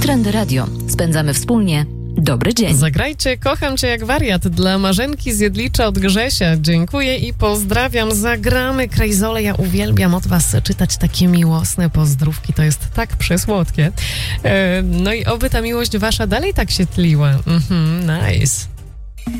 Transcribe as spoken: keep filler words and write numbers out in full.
Trendy Radio. Spędzamy wspólnie dobry dzień. Zagrajcie Kocham Cię jak wariat dla Marzenki z Jedlicza od Grzesia. Dziękuję i pozdrawiam. Zagramy Krejzole. Ja uwielbiam od was czytać takie miłosne pozdrówki. To jest tak przesłodkie. E, no i oby ta miłość wasza dalej tak się tliła. Mhm, nice.